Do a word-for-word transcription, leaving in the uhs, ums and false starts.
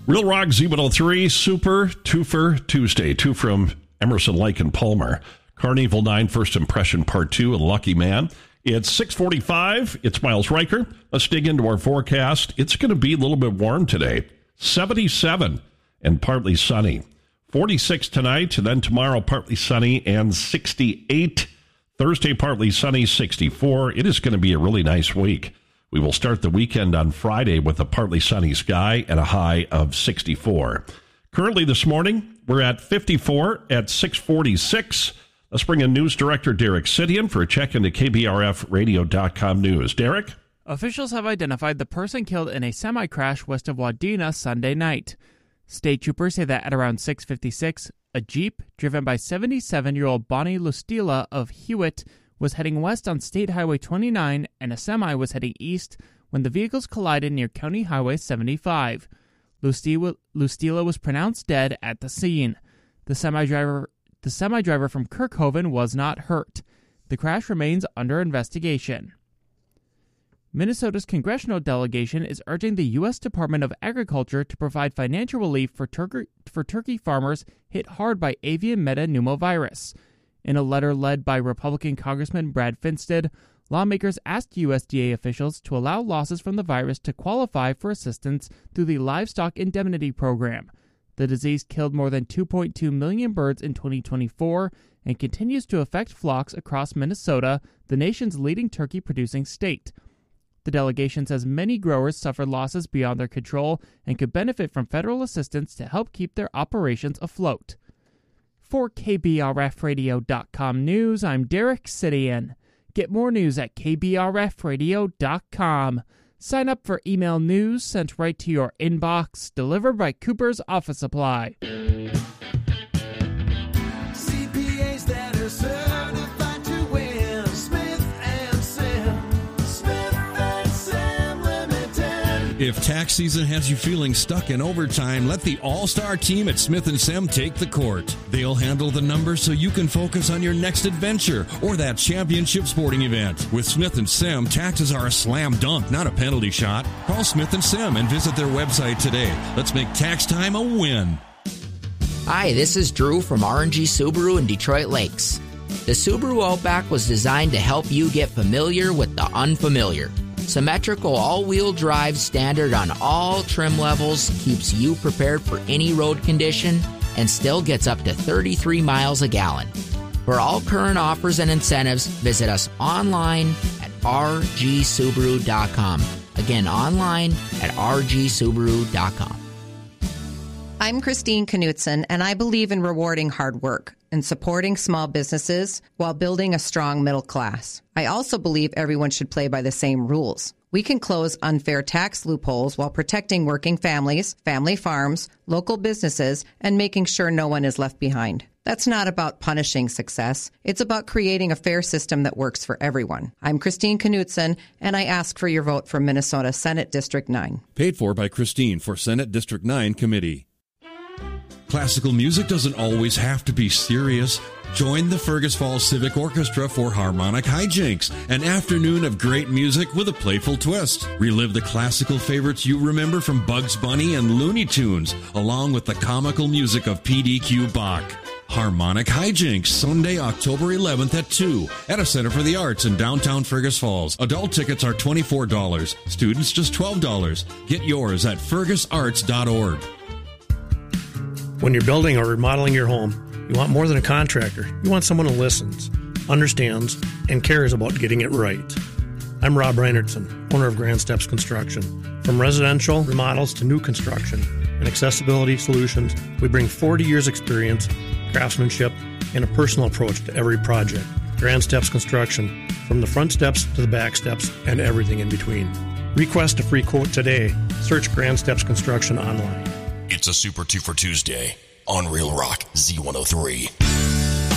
Real Rock Z one oh three, Super Twofer Tuesday. Two from Emerson, Lake, and Palmer. Carnival nine, First Impression Part two, and Lucky Man. It's six forty-five. It's Miles Riker. Let's dig into our forecast. It's going to be a little bit warm today. seventy-seven and partly sunny. forty-six tonight, and then tomorrow partly sunny and sixty-eight. Thursday partly sunny, sixty-four. It is going to be a really nice week. We will start the weekend on Friday with a partly sunny sky and a high of sixty-four. Currently this morning, we're at fifty-four at six forty-six. Let's bring in News Director Derek Sidian for a check into K B R F radio dot com news. Derek? Officials have identified the person killed in a semi-crash west of Wadena Sunday night. State troopers say that at around six fifty-six, a Jeep driven by seventy-seven-year-old Bonnie Lustila of Hewitt was heading west on State Highway twenty-nine and a semi was heading east when the vehicles collided near County Highway seventy-five. Lustila, Lustila was pronounced dead at the scene. The semi-driver The semi-driver from Kirkhoven was not hurt. The crash remains under investigation. Minnesota's congressional delegation is urging the U S Department of Agriculture to provide financial relief for, tur- for turkey farmers hit hard by avian metapneumovirus. In a letter led by Republican Congressman Brad Finstad, lawmakers asked U S D A officials to allow losses from the virus to qualify for assistance through the Livestock Indemnity Program. The disease killed more than two point two million birds in twenty twenty-four and continues to affect flocks across Minnesota, the nation's leading turkey-producing state. The delegation says many growers suffer losses beyond their control and could benefit from federal assistance to help keep their operations afloat. For K B R F radio dot com news, I'm Derek Sidian. Get more news at K B R F radio dot com. Sign up for email news sent right to your inbox, delivered by Cooper's Office Supply. C P As that are certified to win. Smith and Sam. Smith and Sam Limited. If tax season has you feeling stuck in overtime, let the all-star team at Smith and Sam take the court. They'll handle the numbers so you can focus on your next adventure or that championship sporting event. With Smith and Sam, taxes are a slam dunk, not a penalty shot. Call Smith and Sam and visit their website today. Let's make tax time a win. Hi, this is Drew from R and G Subaru in Detroit Lakes. The Subaru Outback was designed to help you get familiar with the unfamiliar. Symmetrical all-wheel drive standard on all trim levels keeps you prepared for any road condition and still gets up to thirty-three miles a gallon. For all current offers and incentives, visit us online at r g subaru dot com. Again, online at r g subaru dot com. I'm Christine Knutson, and I believe in rewarding hard work and supporting small businesses while building a strong middle class. I also believe everyone should play by the same rules. We can close unfair tax loopholes while protecting working families, family farms, local businesses, and making sure no one is left behind. That's not about punishing success. It's about creating a fair system that works for everyone. I'm Christine Knutson, and I ask for your vote for Minnesota Senate District nine. Paid for by Christine for Senate District nine Committee. Classical music doesn't always have to be serious. Join the Fergus Falls Civic Orchestra for Harmonic Hijinks, an afternoon of great music with a playful twist. Relive the classical favorites you remember from Bugs Bunny and Looney Tunes, along with the comical music of P D Q Bach. Harmonic Hijinks, Sunday, October eleventh at two at a Center for the Arts in downtown Fergus Falls. Adult tickets are twenty-four dollars. Students just twelve dollars. Get yours at fergus arts dot org. When you're building or remodeling your home, you want more than a contractor. You want someone who listens, understands, and cares about getting it right. I'm Rob Reinertson, owner of Grand Steps Construction. From residential remodels to new construction and accessibility solutions, we bring forty years experience, craftsmanship, and a personal approach to every project. Grand Steps Construction, from the front steps to the back steps and everything in between. Request a free quote today. Search Grand Steps Construction online. It's a Super Two for Tuesday on Real Rock Z one oh three.